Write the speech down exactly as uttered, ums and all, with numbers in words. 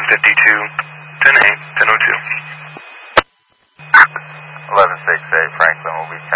fifty-two, ten A, ten oh two. eleven six eight, Franklin will be ten.